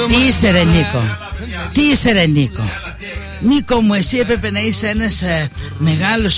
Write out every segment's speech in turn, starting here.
Τι είσαι ρε Νίκο? Τι είσαι ρε Νίκο? Νίκο μου, εσύ έπρεπε να είσαι ένας μεγάλος.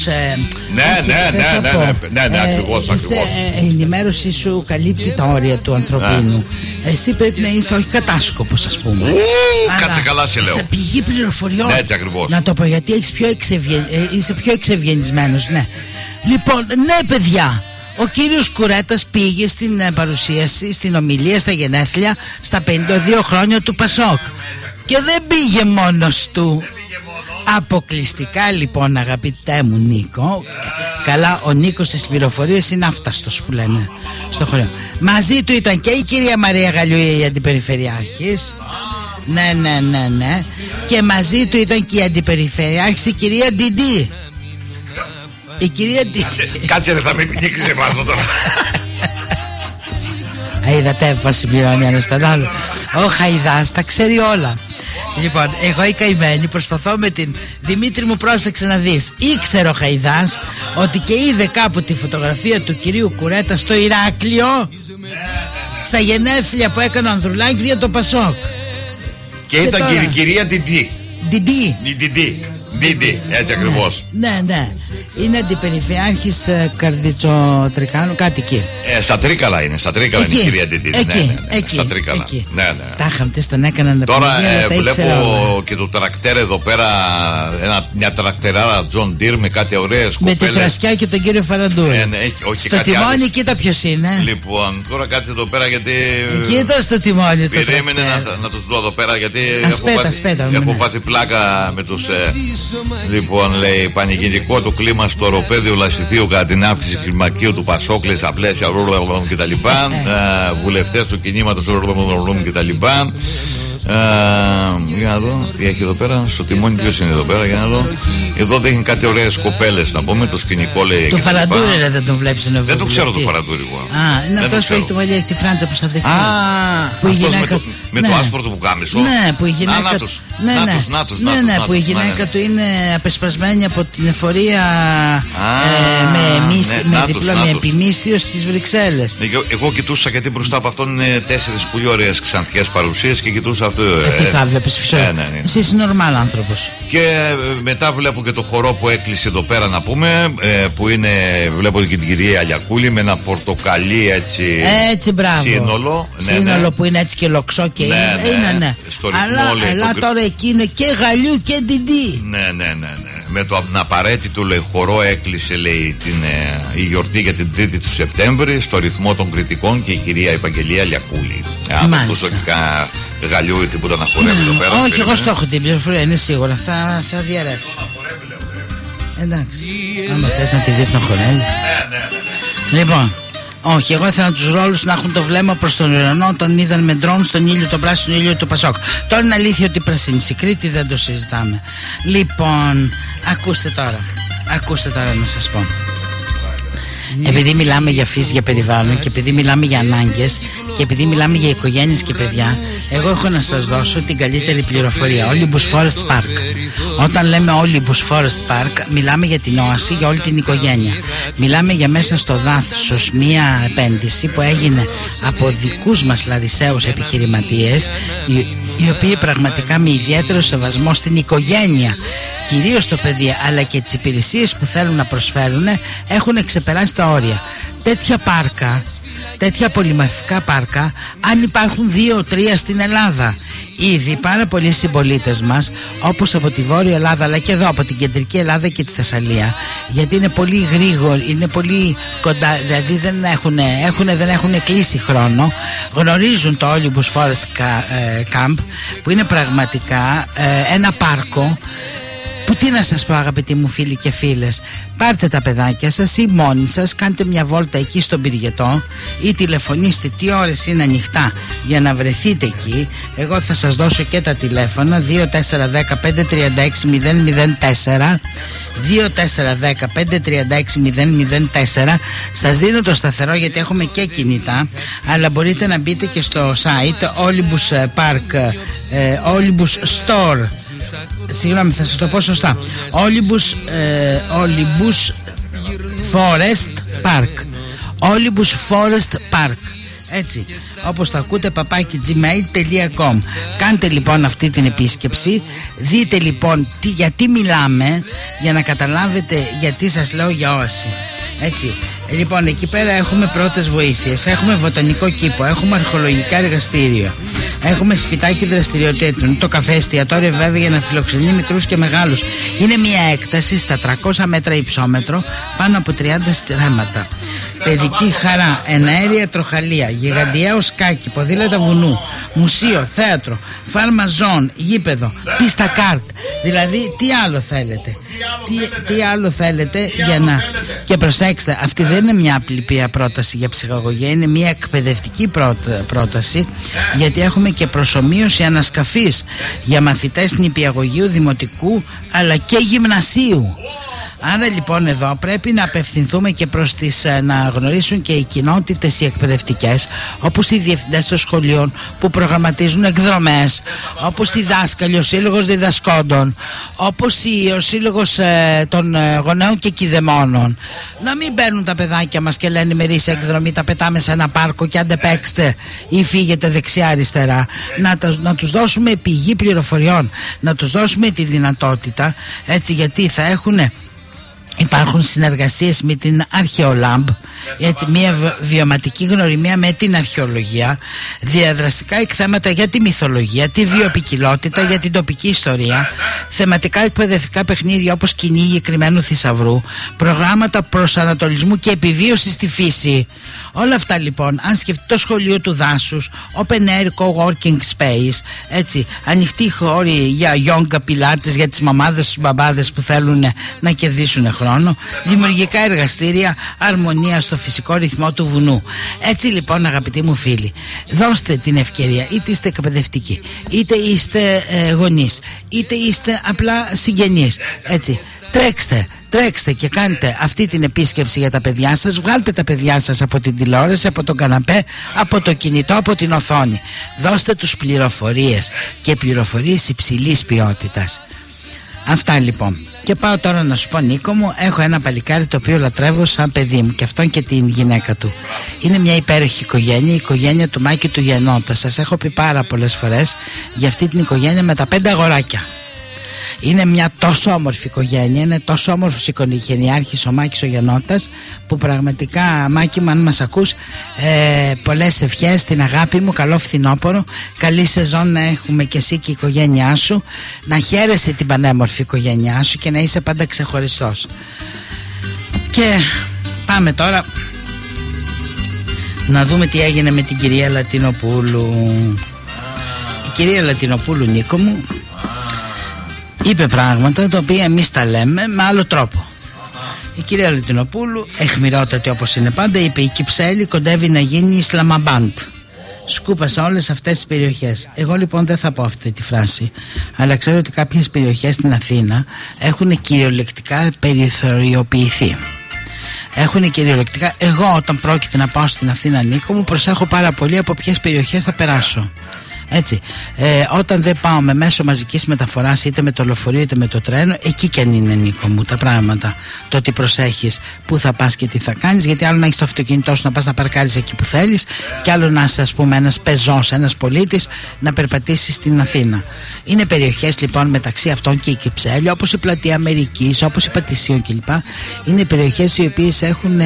Ναι, ακριβώς. Η ενημέρωση σου καλύπτει τα όρια του ανθρωπίνου. Εσύ πρέπει να είσαι όχι κατάσκοπος, ας πούμε. Κάτσε καλά, σε λέω. Σε πηγή πληροφοριών. Ναι, έτσι ακριβώς. Να το πω γιατί είσαι πιο εξευγενισμένος. Ναι. Λοιπόν, ναι, παιδιά. Ο κύριος Κουρέτας πήγε στην παρουσίαση, στην ομιλία, στα γενέθλια, στα 52 χρόνια του Πασόκ. Και δεν πήγε μόνος του. Αποκλειστικά λοιπόν, αγαπητέ μου Νίκο. Καλά, ο Νίκος στις πληροφορίες είναι άφταστος που λένε στο χωριό. Μαζί του ήταν και η κυρία Μαρία Γαλλιού, η αντιπεριφερειάρχης. Ναι. Και μαζί του ήταν και η αντιπεριφερειάρχης, η κυρία Ντιντή. Η κυρία Ντιντή. Κάτσε ρε, θα με πνίξεις εμάς τώρα. Είδατε πως συμπληρώνει ένας τον άλλο. Ο Χαϊδάς τα ξέρει όλα. Λοιπόν, εγώ η καημένη προσπαθώ με την Δημήτρη μου, πρόσεξε να δεις. Ήξερε ο Χαϊδάς ότι και είδε κάπου τη φωτογραφία του κυρίου Κουρέτα στο Ηράκλειο, στα γενέθλια που έκανε ο Ανδρουλάκης για το Πασόκ. Και ήταν τώρα... κυρία Ντιντή. Ντιντή, έτσι ακριβώς. Ναι. Είναι αντιπεριφερειάρχης Καρδιτσοτρικάνου, κάτι εκεί. Στα Τρίκαλα είναι, είναι η κυρία Ντιντή. Εκεί. Στα Τρίκαλα. Ναι. Τα είχαν, τον έκαναν. Τώρα βλέπω και το τρακτέρ εδώ πέρα, μια τρακτεράρα John Deere με κάτι ωραίες κοπέλες. Με τη Φρασκιά και τον κύριο Φαραντούρη. Στο τιμόνι, κοίτα ποιος είναι. Λοιπόν, τώρα κάτσε εδώ πέρα γιατί. Κοίτα στο τιμόνι. Περίμενε να τους δω εδώ πέρα γιατί έχω πάθει πλάκα με τους. Λοιπόν, λέει, πανηγυρικό το κλίμα στο οροπέδιο Λασιθίου κατά την αύξηση κλιμακίου του Πασόκλη στα πλαίσια κτλ. Βουλευτές του κινήματος κτλ. Για να δω τι έχει εδώ πέρα. Στο τιμόνι ποιος είναι εδώ πέρα, για να δω. Εδώ δείχνει κάτι ωραίες κοπέλες, να πούμε. Το σκηνικό λέει. Το Φαραντούρι δεν τον βλέπεις? Δεν το ξέρω το Φαραντούρι. Είναι αυτός που έχει το μαλλί, έχει τη φράντσα προς τα δεξιά. Με το άσπρο του πουκάμισο. Ναι, που η γυναίκα. Ναι, που η γυναίκα του είναι απεσπασμένη από την εφορία με δίπλα με επιμίσθιο στις Βρυξέλλες. Εγώ κοιτούσα γιατί μπροστά από αυτόν είναι 4 πολύ ωραίες ξανθιές παρουσίες και κοιτούσα αυτό. Τι θα βλέπεις, φυσικά. Εσύ είσαι νορμάλ άνθρωπος. Και μετά βλέπω και το χορό που έκλεισε εδώ πέρα, να πούμε, που είναι, βλέπω και την κυρία Αλιακούλη με ένα πορτοκαλί έτσι μπράβο. Σύνολο που είναι έτσι και λοξό και είναι. Αλλά τώρα εκεί είναι και Γαλλιού και Ντιντή. Ναι. Με το απαραίτητο, λέει, χορό έκλεισε, λέει, η γιορτή για την 3η του Σεπτέμβρη στο ρυθμό των κριτικών και η κυρία Ευαγγελία Λιακούλη. Αν ακούσω και κανένα Γαλλιού ή τίποτα να χορεύει εδώ πέρα. Όχι, εγώ στο έχω την πληροφορία, είναι σίγουρα. Θα διαρρεύσει. Εντάξει. Άμα θες να τη δεις να χορεύει. Ναι. Λοιπόν. Όχι, εγώ ήθελα τους ρόλους να έχουν το βλέμμα προς τον ουρανό, τον είδαν με ντρόν στον ήλιο, τον πράσινο ήλιο του Πασόκ. Τώρα είναι αλήθεια ότι πρασίνησε η Κρήτη, δεν το συζητάμε. Λοιπόν, ακούστε τώρα να σας πω. Επειδή μιλάμε για φύση, για περιβάλλον και επειδή μιλάμε για ανάγκες και επειδή μιλάμε για οικογένειες και παιδιά, εγώ έχω να σας δώσω την καλύτερη πληροφορία. Olympus Forest Park. Όταν λέμε Olympus Forest Park, μιλάμε για την όαση για όλη την οικογένεια. Μιλάμε για μέσα στο δάσος μία επένδυση που έγινε από δικούς μας Λαρισαίους επιχειρηματίες, οι οποίοι πραγματικά με ιδιαίτερο σεβασμό στην οικογένεια, κυρίως το παιδί, αλλά και τις υπηρεσίες που θέλουν να προσφέρουν, έχουν ξεπεράσει τα όρια. Τέτοια πάρκα, τέτοια πολυμορφικά πάρκα, αν υπάρχουν 2-3 στην Ελλάδα. Ήδη πάρα πολλοί συμπολίτες μας, όπως από τη Βόρεια Ελλάδα αλλά και εδώ από την Κεντρική Ελλάδα και τη Θεσσαλία, γιατί είναι πολύ γρήγοροι, είναι πολύ κοντά, δηλαδή δεν έχουν κλείσει χρόνο, γνωρίζουν το Olympus Forest Camp, που είναι πραγματικά ένα πάρκο που, τι να σας πω αγαπητοί μου φίλοι και φίλες, πάρτε τα παιδάκια σας ή μόνοι σας, κάντε μια βόλτα εκεί στον Πυργετό ή τηλεφωνήστε τι ώρες είναι ανοιχτά για να βρεθείτε εκεί. Εγώ θα σας δώσω και τα τηλέφωνα 2410 536 004 2410 536 004. Σας δίνω το σταθερό γιατί έχουμε και κινητά, αλλά μπορείτε να μπείτε και στο site Olympus Park, Olympus Store, συγγνώμη θα σας το πω σωστά, Olympus Forest Park, Olympus Forest Park. Έτσι, όπως το ακούτε, @gmail.com. Κάντε λοιπόν αυτή την επίσκεψη. Δείτε λοιπόν γιατί μιλάμε, για να καταλάβετε γιατί σας λέω για όαση. Έτσι, λοιπόν, εκεί πέρα έχουμε πρώτες βοήθειες, έχουμε βοτανικό κήπο, έχουμε αρχαιολογικά εργαστήριο, έχουμε σπιτάκι δραστηριοτήτων, το καφέ, εστιατόριο βέβαια για να φιλοξενεί μικρούς και μεγάλους. Είναι μια έκταση στα 300 μέτρα υψόμετρο, πάνω από 30 στρέμματα. Παιδική χαρά, εναέρια τροχαλία, γιγαντιαίο σκάκι, ποδήλατα βουνού, μουσείο, θέατρο, φάρμαζόν, γήπεδο, πίστα κάρτ. Δηλαδή, τι άλλο θέλετε? Τι άλλο θέλετε για να... Και προσέξτε, αυτή δεν είναι μια απλή πρόταση για ψυχαγωγία, είναι μια εκπαιδευτική πρόταση, γιατί έχουμε και προσομοίωση ανασκαφής για μαθητές νηπιαγωγείου, δημοτικού αλλά και γυμνασίου. Άρα λοιπόν εδώ πρέπει να απευθυνθούμε και προς τις, να γνωρίσουν και οι κοινότητες οι εκπαιδευτικές, όπως οι διευθυντές των σχολείων που προγραμματίζουν εκδρομές, όπως οι δάσκαλοι, ο σύλλογος διδασκόντων, όπως ο σύλλογος των γονέων και κηδεμόνων. Να μην παίρνουν τα παιδάκια μας και λένε ημερήσια εκδρομή, τα πετάμε σε ένα πάρκο και άντε παίξτε ή φύγετε δεξιά αριστερά. Να τους δώσουμε πηγή πληροφοριών, να τους δώσουμε τη δυνατότητα, έτσι, γιατί θα έχουν... Υπάρχουν συνεργασίες με την Αρχαιολάμπ, έτσι, μια βιωματική γνωριμία με την αρχαιολογία, διαδραστικά εκθέματα για τη μυθολογία, τη βιοποικιλότητα, για την τοπική ιστορία, θεματικά εκπαιδευτικά παιχνίδια όπως κυνήγι κρυμμένου θησαυρού, προγράμματα προσανατολισμού και επιβίωση στη φύση. Όλα αυτά λοιπόν, αν σκεφτεί το σχολείο του δάσους, open air co-working space, έτσι, ανοιχτοί χώροι για γιόγκα, πιλάτες για τις μαμάδες, τους μπαμπάδες που θέλουν να κερδίσουν χρόνο, δημιουργικά εργαστήρια, αρμονία στο φυσικό ρυθμό του βουνού. Έτσι λοιπόν, αγαπητοί μου φίλοι, δώστε την ευκαιρία, είτε είστε εκπαιδευτικοί, είτε είστε γονείς, είτε είστε απλά συγγενείς, έτσι, τρέξτε και κάντε αυτή την επίσκεψη για τα παιδιά σας. Βγάλτε τα παιδιά σας από την τηλεόραση, από τον καναπέ, από το κινητό, από την οθόνη. Δώστε τους πληροφορίες, και πληροφορίες υψηλής ποιότητας. Αυτά λοιπόν. Και πάω τώρα να σου πω, Νίκο μου, έχω ένα παλικάρι το οποίο λατρεύω σαν παιδί μου, και αυτόν και την γυναίκα του. Είναι μια υπέροχη οικογένεια, η οικογένεια του Μάκη του Γεννώτα. Σας έχω πει πάρα πολλές φορές για αυτή την οικογένεια με τα 5 αγοράκια. Είναι μια τόσο όμορφη οικογένεια, είναι τόσο όμορφος οικογενειάρχης ο Μάκης ο Γεννώτας, που πραγματικά, Μάκη μου, αν μας ακούς, πολλές ευχές, την αγάπη μου, καλό φθινόπωρο, καλή σεζόν να έχουμε και εσύ και η οικογένειά σου, να χαίρεσαι την πανέμορφη οικογένειά σου και να είσαι πάντα ξεχωριστός. Και πάμε τώρα να δούμε τι έγινε με την κυρία Λατινοπούλου. Η κυρία Λατινοπούλου, Νίκο μου, είπε πράγματα τα οποία εμείς τα λέμε με άλλο τρόπο. Η κυρία Λατινοπούλου, αιχμηρότατη όπως είναι πάντα, είπε: η Κυψέλη κοντεύει να γίνει Ισλαμαμπάντ. Σκούπασα όλες αυτές τις περιοχές. Εγώ λοιπόν δεν θα πω αυτή τη φράση, αλλά ξέρω ότι κάποιες περιοχές στην Αθήνα έχουν κυριολεκτικά περιθωριοποιηθεί. Έχουν κυριολεκτικά. Εγώ όταν πρόκειται να πάω στην Αθήνα, Νίκο μου, προσέχω πάρα πολύ από ποιες περιοχές θα περάσω. Έτσι, όταν δεν πάω με μέσο μαζικής μεταφοράς, είτε με το λεωφορείο είτε με το τρένο, εκεί κι αν είναι, Νίκο μου, τα πράγματα, το ότι προσέχεις που θα πας και τι θα κάνεις, γιατί άλλο να έχεις το αυτοκίνητό σου να πας να παρκάρεις εκεί που θέλεις, και άλλο να είσαι, ας πούμε, ένας πεζός, ένας πολίτης, να περπατήσεις στην Αθήνα. Είναι περιοχές λοιπόν μεταξύ αυτών και η Κυψέλη, όπως η Πλατεία Αμερικής, όπως η Πατησίων κλπ. Είναι περιοχές οι οποίες έχουν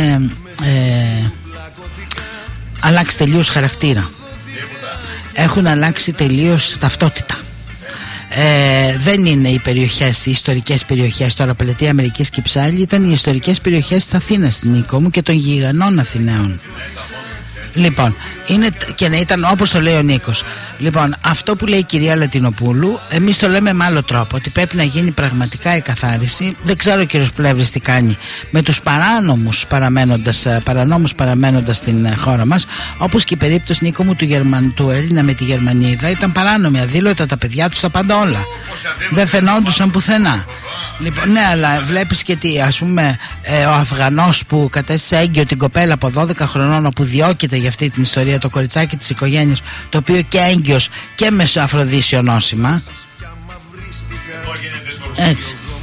αλλάξει τελείως χαρακτήρα. Έχουν αλλάξει τελείως ταυτότητα. Δεν είναι οι περιοχές, οι ιστορικές περιοχές. Τώρα, Πλατεία Αμερικής και Κυψέλη ήταν οι ιστορικές περιοχές της Αθήνας, Νίκο μου, και των γηγανών Αθηναίων. Λοιπόν, είναι, και να ήταν όπως το λέει ο Νίκος. Λοιπόν, αυτό που λέει η κυρία Λατινοπούλου, εμείς το λέμε με άλλο τρόπο, ότι πρέπει να γίνει πραγματικά εκαθάριση. Δεν ξέρω ο κύριος Πλεύρης τι κάνει με τους παράνομους παραμένοντας στην χώρα μας, όπως και η περίπτωση, Νίκο μου, του Έλληνα με τη Γερμανίδα. Ήταν παράνομοι, αδήλωτα τα παιδιά τους, τα πάντα όλα. Δεν φαινόντουσαν πουθενά. Λοιπόν, ναι, αλλά βλέπεις και τι, ας πούμε, ο Αφγανός που κατέστησε έγκυο την κοπέλα από 12 χρονών, όπου διώκεται για αυτή την ιστορία, το κοριτσάκι της οικογένειας, το οποίο και έγκυος και με αφροδίσιο νόσημα. Έτσι.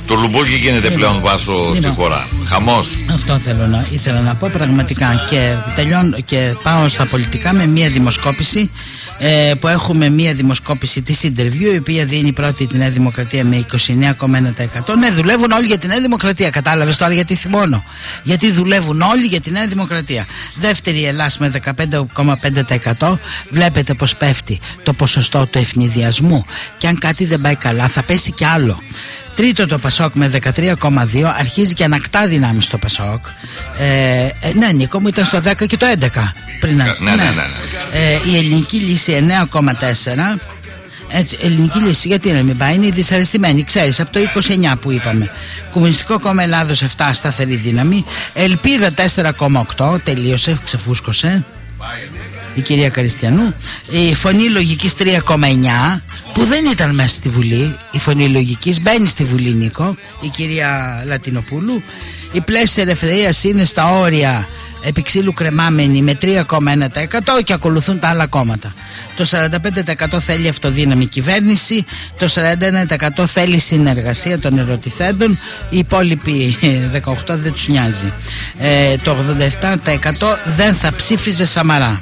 Το λουμπούκι γίνεται πλέον, Βάσο, στη χώρα. Χαμός. Αυτό ήθελα να πω πραγματικά. Και πάω στα πολιτικά με μία δημοσκόπηση που έχουμε μία δημοσκόπηση της Interview, η οποία δίνει πρώτη τη Νέα Δημοκρατία με 29,1%. Ναι, δουλεύουν όλοι για τη Νέα Δημοκρατία. Κατάλαβες τώρα γιατί θυμώνω? Γιατί δουλεύουν όλοι για τη Νέα Δημοκρατία. Δεύτερη η Ελλάς με 15,5%. Βλέπετε πως πέφτει το ποσοστό του ευνηδιασμού, και αν κάτι δεν πάει καλά θα πέσει κι άλλο. Τρίτο το Πασόκ με 13,2%. Αρχίζει και ανακτά δυνάμεις στο Πασόκ. Ναι, Νίκο μου, ήταν στο 10 και το 11 πριν. Ναι. Η Ελληνική Λύση 9,4%. Έτσι, Ελληνική Λύση, γιατί να μην πάει, είναι δυσαρεστημένη, ξέρεις, από το 29 που είπαμε. Κομμουνιστικό Κόμμα Ελλάδος 7, σταθερή δύναμη. Ελπίδα 4,8%, τελείωσε, ξεφούσκωσε η κυρία Καριστιανού. Η Φωνή Λογικής 3,9%, που δεν ήταν μέσα στη Βουλή. Η Φωνή Λογικής μπαίνει στη Βουλή, Νίκο, η κυρία Λατινοπούλου. Η Πλεύση Ελευθερίας είναι στα όρια επιξύλου κρεμάμενη με 3,1%, και ακολουθούν τα άλλα κόμματα. Το 45% θέλει αυτοδύναμη κυβέρνηση, το 41% θέλει συνεργασία των ερωτηθέντων, οι υπόλοιποι 18% δεν τους νοιάζει. Το 87% δεν θα ψήφιζε Σαμαρά.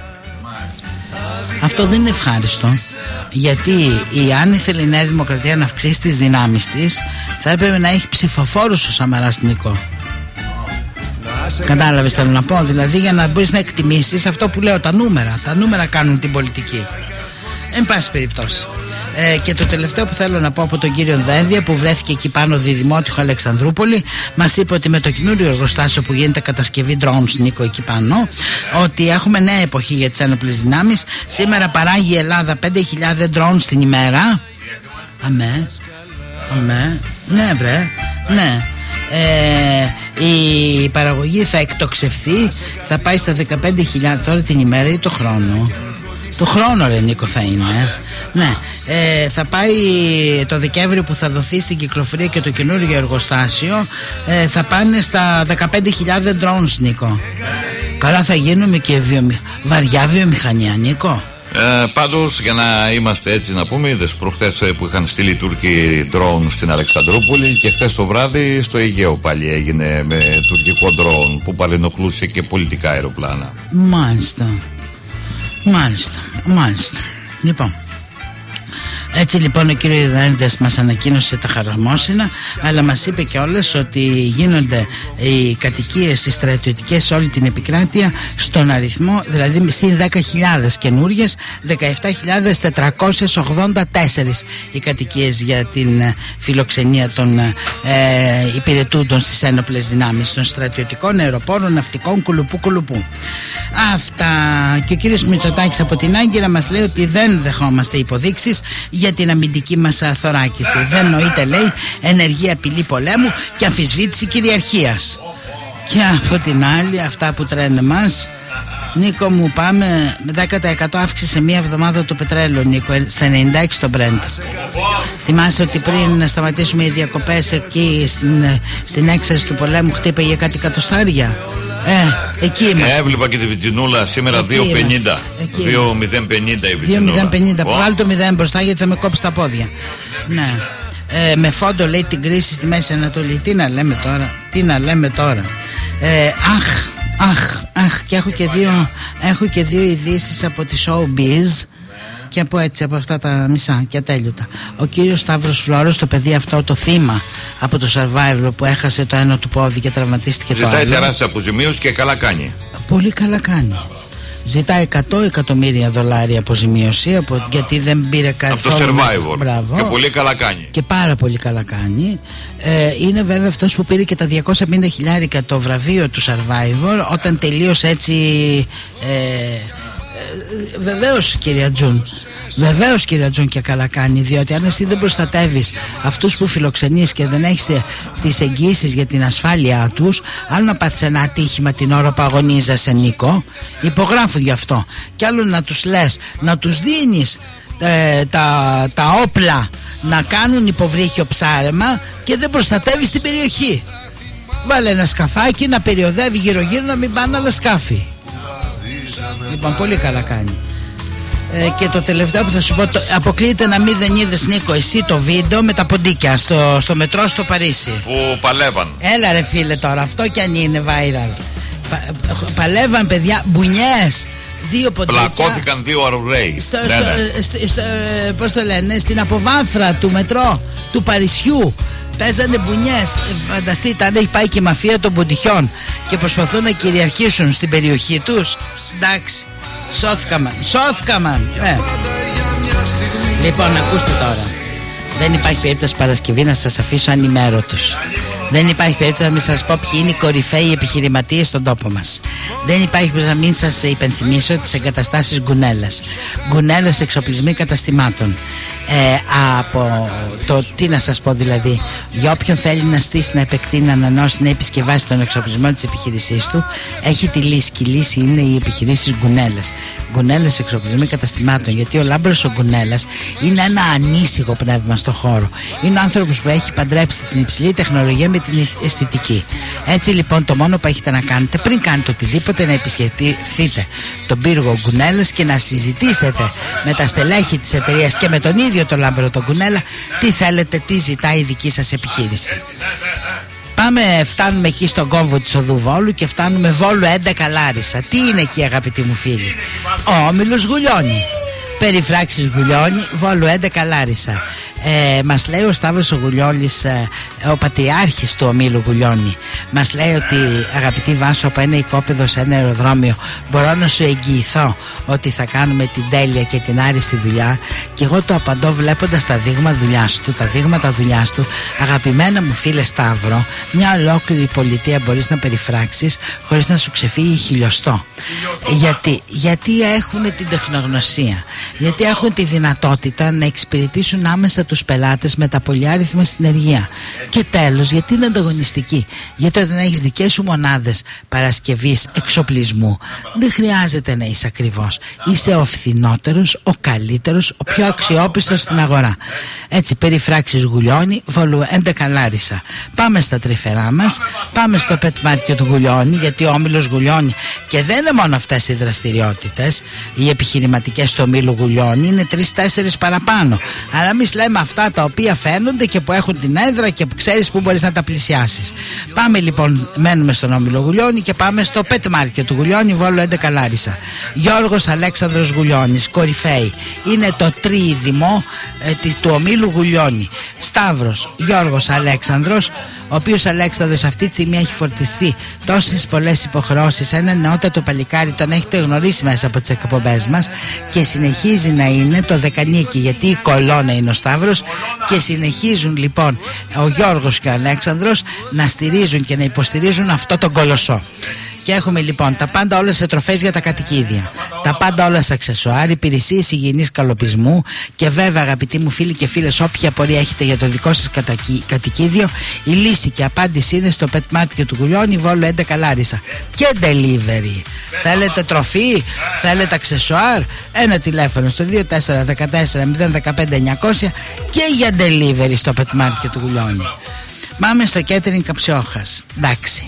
Αυτό δεν είναι ευχάριστο, γιατί αν ήθελε η Νέα Δημοκρατία να αυξήσει τις δυνάμεις της, θα έπρεπε να έχει ψηφοφόρους ο Σαμαράς, Νίκο. Κατάλαβες θέλω να πω? Δηλαδή, για να μπορείς να εκτιμήσεις αυτό που λέω, τα νούμερα κάνουν την πολιτική. Εν πάση περιπτώσει. Και το τελευταίο που θέλω να πω από τον κύριο Δένδια, που βρέθηκε εκεί πάνω διδημότυχο Αλεξανδρούπολη, μας είπε ότι με το καινούριο εργοστάσιο που γίνεται κατασκευή drones, Νίκο, εκεί πάνω, ότι έχουμε νέα εποχή για τις ένοπλες δυνάμεις. Σήμερα παράγει η Ελλάδα 5.000 drones την ημέρα. Αμέ. Ναι, βρε. Ναι. Η παραγωγή θα εκτοξευθεί, θα πάει στα 15.000 τώρα την ημέρα ή το χρόνο? Το χρόνο, ρε Νίκο, θα είναι. Ναι, θα πάει το Δεκέμβριο που θα δοθεί στην κυκλοφορία και το καινούργιο εργοστάσιο, θα πάνε στα 15.000 drones, Νίκο. Καλά, θα γίνουμε και βαριά βιομηχανία, Νίκο. Πάντως, για να είμαστε έτσι να πούμε, είδες προχθές που είχαν στείλει οι Τούρκοι drone στην Αλεξανδρούπολη, και χθες το βράδυ στο Αιγαίο πάλι έγινε με τουρκικό drone που παρενοχλούσε και πολιτικά αεροπλάνα. Μάλιστα. Λοιπόν, έτσι λοιπόν ο κύριος Ιδανίδης μας ανακοίνωσε τα χαραμόσυνα, αλλά μας είπε κιόλας ότι γίνονται οι κατοικίες στις στρατιωτικές σε όλη την επικράτεια στον αριθμό, δηλαδή συν 10.000 καινούριες, 17.484 οι κατοικίες για την φιλοξενία των υπηρετούντων στις ένοπλες δυνάμεις, των στρατιωτικών, αεροπόρων, ναυτικών, κουλουπού. Αυτά. Και ο κύριος Μητσοτάκης από την Άγκυρα μας λέει ότι δεν δεχόμαστε υποδείξεις για την αμυντική μας θωράκιση. Δεν νοείται, λέει, ενεργή απειλή πολέμου και αμφισβήτηση κυριαρχίας. Και από την άλλη, αυτά που τρένε μας, Νίκο μου, πάμε με 10% αύξησε μία εβδομάδα το πετρέλαιο, Νίκο, στα 96 το Brent. Θυμάσαι ότι πριν σταματήσουμε οι διακοπές εκεί στην έξαρση του πολέμου χτύπαγε κάτι εκατοστάρια? Εκεί είμαστε. Έβλεπα και τη βιτζινούλα σήμερα 2,50. 2,050 η βιτζινούλα. 2,050. Βγάλει το 0 μπροστά γιατί θα με κόψει τα πόδια. Ναι. Με φόντο, λέει, την κρίση στη Μέση Ανατολή. Τι να λέμε τώρα. Αχ, και έχω και δύο ειδήσεις από τη Showbiz, και από αυτά τα μισά και ατέλειωτα. Ο κύριος Σταύρος Φλόρος, το παιδί αυτό, το θύμα από το Survivor που έχασε το ένα του πόδι και τραυματίστηκε το άλλο, ζητάει τεράστια αποζημίωση και καλά κάνει. Πολύ καλά κάνει. Ζητάει $100 εκατομμύρια αποζημίωση γιατί δεν πήρε καθόλου από το Survivor. Μπράβο. Και πολύ καλά κάνει. Και πάρα πολύ καλά κάνει. Είναι βέβαια αυτός που πήρε και τα 250.000 το βραβείο του Survivor όταν τελείωσε έτσι. Βεβαίως κυρία Τζουν, και καλά κάνει, διότι αν εσύ δεν προστατεύεις αυτούς που φιλοξενείς και δεν έχεις τις εγγύησεις για την ασφάλειά τους, άλλο να πάθεις ένα ατύχημα την ώρα που αγωνίζεσαι, Νίκο, υπογράφουν γι' αυτό, και άλλο να τους λες, να τους δίνεις τα όπλα να κάνουν υποβρύχιο ψάρεμα και δεν προστατεύεις την περιοχή. Βάλε ένα σκαφάκι να περιοδεύει γύρω γύρω, να μην πάνε άλλα σκάφη. Λοιπόν, πολύ καλά κάνει. Και το τελευταίο που θα σου πω, αποκλείεται να μην δεν είδες, Νίκο, εσύ το βίντεο με τα ποντίκια στο μετρό στο Παρίσι που παλεύαν. Έλα ρε φίλε τώρα, αυτό κι αν είναι viral. Παλεύαν παιδιά, μπουνιές. Δύο ποντίκια. Πλακώθηκαν δύο αρουραίοι. Πώς το λένε, στην αποβάθρα του μετρό του Παρισιού. Παίζανε μπουνιές. Φανταστείτε, αν έχει πάει και η μαφία των ποντιχιών και προσπαθούν να κυριαρχήσουν στην περιοχή τους. Εντάξει, σώθηκαμαν. Λοιπόν, ακούστε τώρα. Δεν υπάρχει περίπτωση Παρασκευή να σας αφήσω ανημέρωτους. Δεν υπάρχει περίπτωση να μην σας πω ποιοι είναι οι κορυφαίοι επιχειρηματίες στον τόπο μας. Δεν υπάρχει περίπτωση να μην σας υπενθυμίσω τις εγκαταστάσεις Γκουνέλας. Γκουνέλας, εξοπλισμοί καταστημάτων. Από το τι να σας πω δηλαδή, για όποιον θέλει να στήσει, να επεκτείνει, να ανανεώσει, να επισκευάσει τον εξοπλισμό της επιχείρησής του, έχει τη λύση. Και η λύση είναι οι επιχειρήσεις Γκουνέλας. Γκουνέλας, εξοπλισμοί καταστημάτων. Γιατί ο Λάμπρος ο Γκουνέλας είναι ένα ανήσυχο πνεύμα στο χώρο. Είναι ο άνθρωπος που έχει παντρέψει την υψηλή τεχνολογία με την αισθητική. Έτσι λοιπόν, το μόνο που έχετε να κάνετε πριν κάνετε οτιδήποτε, να επισκεφτείτε τον πύργο Γκουνέλας και να συζητήσετε με τα στελέχη της εταιρείας και με τον ίδιο τον Λάμπρο τον Γκουνέλα τι θέλετε, τι ζητάει η δική σας επιχείρηση. Φτάνουμε εκεί στον κόμβο της οδού Βόλου και φτάνουμε Βόλου 11 Λάρισα. Τι είναι εκεί, αγαπητοί μου φίλοι? Ο Όμιλος Γουλιώνη. Περιφράξεις Γουλιώνη, Βόλου 11 Λάρισα. Μας λέει ο Σταύρος ο Γουλιώνης, ο πατριάρχης του Ομίλου Γουλιώνη, μας λέει ότι, αγαπητή Βάσο, από ένα οικόπεδο σε ένα αεροδρόμιο μπορώ να σου εγγυηθώ ότι θα κάνουμε την τέλεια και την άριστη δουλειά. Και εγώ το απαντώ βλέποντας τα δείγματα δουλειάς του. Αγαπημένα μου φίλε Σταύρο, μια ολόκληρη πολιτεία μπορείς να περιφράξεις χωρίς να σου ξεφύγει χιλιοστό. Γιατί έχουν την τεχνογνωσία, γιατί έχουν τη δυνατότητα να εξυπηρετήσουν άμεσα τους πελάτες με τα πολυάριθμα συνεργεία. Και τέλος, γιατί είναι ανταγωνιστική. Γιατί όταν έχεις δικές σου μονάδες παρασκευής εξοπλισμού, δεν χρειάζεται να είσαι ακριβώς. Είσαι ο φθηνότερος, ο καλύτερος, ο πιο αξιόπιστος στην αγορά. Έτσι, περιφράξεις Γουλιώνη, Βόλου 11 Λάρισα. Πάμε στα τρυφερά μας, πάμε στο Pet Market του Γουλιώνη, γιατί ο Όμιλος Γουλιώνη, και δεν είναι μόνο αυτές οι δραστηριότητες, οι επιχειρηματικές του Ομίλου Γουλιώνη, είναι 3-4 παραπάνω. Αλλά εμείς λέμε αυτά τα οποία φαίνονται και που έχουν την έδρα και που ξέρεις που μπορείς να τα πλησιάσεις. Πάμε λοιπόν, μένουμε στον Όμιλο Γουλιώνη και πάμε στο Pet Market του Γουλιώνη, Βόλου 11 Λάρισα. Γιώργος Αλέξανδρος Γουλιώνης, κορυφαίοι. Είναι το τριειδημό του Ομίλου Γουλιώνη. Σταύρος, Γιώργος, Αλέξανδρος, ο οποίος Αλέξανδρος αυτή τη στιγμή έχει φορτιστεί τόσες πολλές υποχρεώσεις. Ένα νεότατο παλικάρι, τον έχετε γνωρίσει μέσα από τις εκπομπές μας, και συνεχίζει να είναι το δεκανίκι, γιατί η κολόνα είναι ο Σταύρος, και συνεχίζουν λοιπόν ο Γιώργος και ο Αλέξανδρος να στηρίζουν και να υποστηρίζουν αυτό τον κολοσσό. Και έχουμε λοιπόν τα πάντα όλα σε τροφές για τα κατοικίδια, τα πάντα όλα σε αξεσουάρ, υπηρεσίες υγιεινής καλοπισμού. Και βέβαια, αγαπητοί μου φίλοι και φίλες, όποια απορία έχετε για το δικό σας κατοικίδιο, η λύση και απάντηση είναι στο Pet Market του Γουλιώνη, Βόλου 11 Λάρισα. Και delivery. Θέλετε τροφή, θέλετε αξεσουάρ, ένα τηλέφωνο στο 2414 015 900 και για delivery στο Pet Market του Γουλιώνη. Πάμε στο catering Καψιόχας. Εντάξει,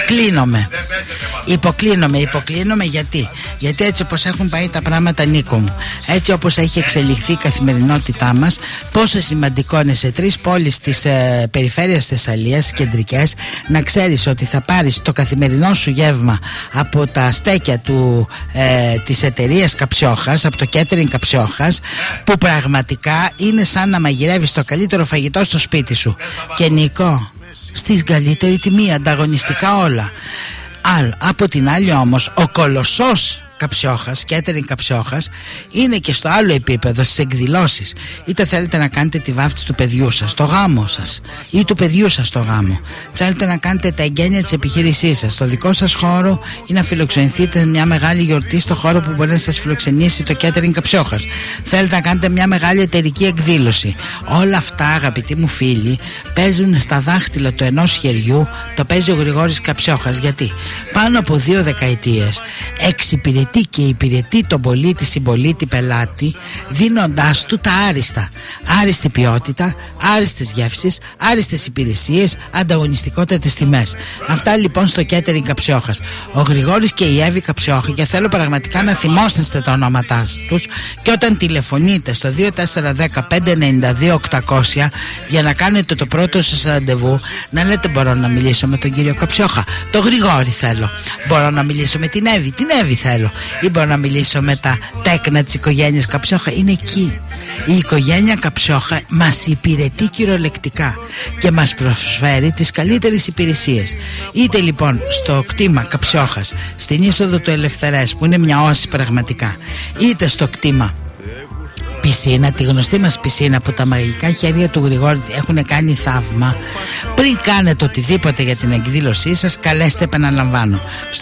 υποκλίνομαι γιατί έτσι όπως έχουν πάει τα πράγματα, Νίκο μου, έτσι όπως έχει εξελιχθεί η καθημερινότητά μας, πόσο σημαντικό είναι σε 3 πόλεις της περιφέρειας Θεσσαλίας, κεντρικές, να ξέρεις ότι θα πάρεις το καθημερινό σου γεύμα από τα στέκια της εταιρείας Καψιόχας, από το catering Καψιόχας, που πραγματικά είναι σαν να μαγειρεύεις το καλύτερο φαγητό στο σπίτι σου. Και Νίκο, στην καλύτερη τιμή, ανταγωνιστικά όλα. Από την άλλη όμως, ο κολοσσός Καψιόχας, catering Καψιόχας, είναι και στο άλλο επίπεδο, στις εκδηλώσεις. Είτε θέλετε να κάνετε τη βάφτιση του παιδιού σας, το γάμο σας, ή του παιδιού σας το γάμο. Θέλετε να κάνετε τα εγγένεια της επιχείρησής σας, στο δικό σας χώρο, ή να φιλοξενηθείτε μια μεγάλη γιορτή στο χώρο που μπορεί να σας φιλοξενήσει το catering Καψιόχας. Θέλετε να κάνετε μια μεγάλη εταιρική εκδήλωση. Όλα αυτά, αγαπητοί μου φίλοι, παίζουν στα δάχτυλα του ενός χεριού. Το παίζει ο Γρηγόρης Καψιόχας. Γιατί πάνω από 2 δεκαετίες εξυπηρετεί εξυπηρετεί και υπηρετεί τον πολίτη, συμπολίτη, πελάτη, δίνοντάς του τα άριστα. Άριστη ποιότητα, άριστες γεύσεις, άριστες υπηρεσίες, ανταγωνιστικότητες τιμές. Αυτά λοιπόν στο catering Καψιόχας. Ο Γρηγόρης και η Εύη Καψιόχη, και θέλω πραγματικά να θυμόσαστε τα ονόματά τους, και όταν τηλεφωνείτε στο 2410-592-800 για να κάνετε το πρώτο σας ραντεβού, να λέτε μπορώ να μιλήσω με τον κύριο Καψιόχα, το Γρηγόρη θέλω, μπορώ να μιλήσω με την Εύη θέλω, ή μπορώ να μιλήσω με τα τέκνα της οικογένειας Καψιόχα. Είναι εκεί. Η οικογένεια Καψιόχα μας υπηρετεί κυριολεκτικά και μας προσφέρει τις καλύτερες υπηρεσίες. Είτε λοιπόν στο κτήμα Καψιόχας, στην είσοδο του Ελευθερές, που είναι μια όαση πραγματικά, είτε στο κτήμα Πισίνα, τη γνωστή μας πισίνα που τα μαγικά χέρια του Γρηγόρη έχουν κάνει θαύμα. Πριν κάνετε οτιδήποτε για την εκδήλωσή σας, καλέστε, επαναλαμβάνω, στο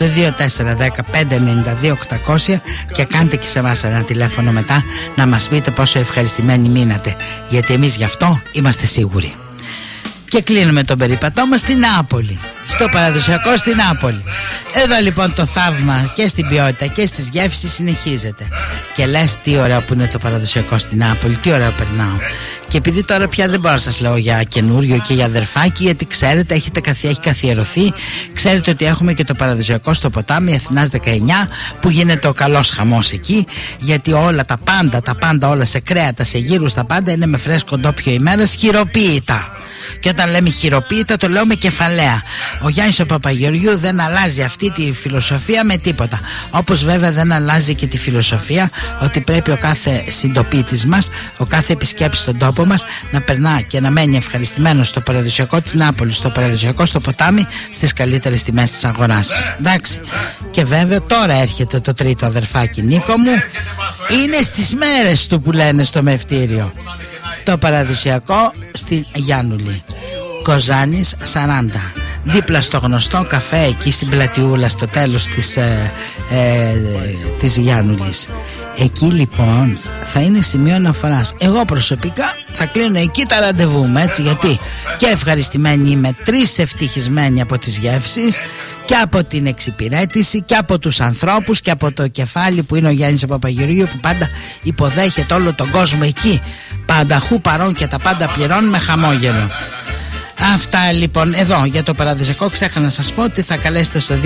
2410-592-800 και κάντε και σε εμάς ένα τηλέφωνο μετά να μας πείτε πόσο ευχαριστημένοι μείνατε, γιατί εμείς γι' αυτό είμαστε σίγουροι. Και κλείνουμε τον περίπατό μας στην Νάπολη, στο παραδοσιακό στην Νάπολη. Εδώ λοιπόν το θαύμα και στην ποιότητα και στις γεύσεις συνεχίζεται. Και λες τι ωραίο που είναι το παραδοσιακό στην Νάπολη, τι ωραίο περνάω. Και επειδή τώρα πια δεν μπορώ να σας λέω για καινούριο και για αδερφάκι, γιατί ξέρετε, έχει καθιερωθεί. Ξέρετε ότι έχουμε και το παραδοσιακό στο ποτάμι Αθηνάς 19, που γίνεται ο καλός χαμός εκεί, γιατί όλα τα πάντα όλα σε κρέατα, σε γύρους, τα πάντα είναι με φρέσκο ντόπιο ημέρας, χειροποίητα. Και όταν λέμε χειροποίητα, το λέω με κεφαλαία. Ο Γιάννης ο Παπαγεωργιού δεν αλλάζει αυτή τη φιλοσοφία με τίποτα. Όπως βέβαια δεν αλλάζει και τη φιλοσοφία ότι πρέπει ο κάθε συντοπίτης μας, ο κάθε επισκέπτης στον τόπο μας, να περνά και να μένει ευχαριστημένος στο παραδοσιακό της Νάπολης, στο παραδοσιακό στο ποτάμι, στις καλύτερες τιμές της αγοράς. Εντάξει. Και βέβαια τώρα έρχεται το τρίτο αδερφάκι, Νίκο μου. Είναι στις μέρες του που λένε στο μευτήριο. Το παραδοσιακό στην Γιάννουλη, Κοζάνης 40, δίπλα στο γνωστό καφέ εκεί στην Πλατιούλα, στο τέλος της Γιάννουλης. Εκεί λοιπόν θα είναι σημείο αναφοράς. Εγώ προσωπικά θα κλείνω εκεί τα ραντεβού μου, έτσι, γιατί και ευχαριστημένοι είμαι, τρεις ευτυχισμένοι από τις γεύσεις και από την εξυπηρέτηση και από τους ανθρώπους και από το κεφάλι που είναι ο Γιάννης ο Παπαγεωργίου, που πάντα υποδέχεται όλο τον κόσμο εκεί, πανταχού παρόν και τα πάντα πληρώνει με χαμόγελο. Αυτά λοιπόν εδώ για το παραδοσιακό. Ξέχανα να σας πω ότι θα καλέσετε στο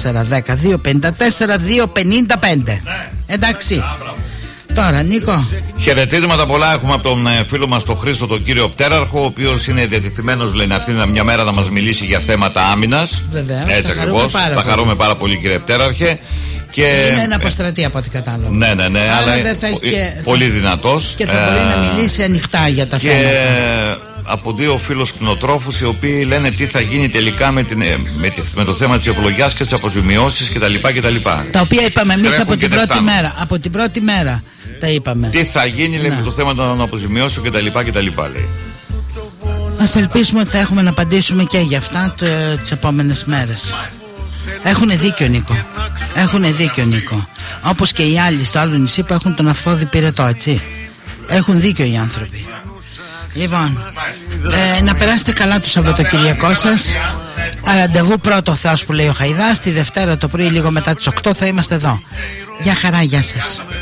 2410-254-255. Εντάξει. Τώρα Νίκο, χαιρετίσματα πολλά έχουμε από τον φίλο μας τον Χρήστο, τον κύριο Πτέραρχο, ο οποίος είναι διατεθειμένος, λέει, να έρθει μια μέρα να μας μιλήσει για θέματα άμυνας. Βεβαίως, έτσι ακριβώς. Θα χαρούμε πάρα πολύ, κύριε Πτέραρχε. Και είναι ένα αποστρατή από ό,τι κατάλαβα. Ναι, αλλά δεν θα έχει πολύ δυνατός. Και θα μπορεί να μιλήσει ανοιχτά για τα θέματα. Από δύο φίλους κτηνοτρόφους, οι οποίοι λένε τι θα γίνει τελικά με το θέμα της οικολογίας και της αποζημιώσης κτλ. Τα οποία είπαμε εμείς από την πρώτη μέρα. Από την πρώτη μέρα τα είπαμε. Τι θα γίνει, λέει, με το θέμα των αποζημιώσεων κτλ. Λέει. Ας ελπίσουμε ότι θα έχουμε να απαντήσουμε και για αυτά τις επόμενες μέρες. Έχουν δίκιο Νίκο. Όπως και οι άλλοι στο άλλο νησί που έχουν τον Αυθόδη Πυρετό, έτσι. Έχουν δίκιο οι άνθρωποι. Λοιπόν, να περάσετε καλά το Σαββατοκυριακό σας. Ραντεβού πρώτο Θεός που λέει ο Χαϊδάς. Τη Δευτέρα το πρωί λίγο μετά τις 8 θα είμαστε εδώ. Γεια χαρά, γεια σας.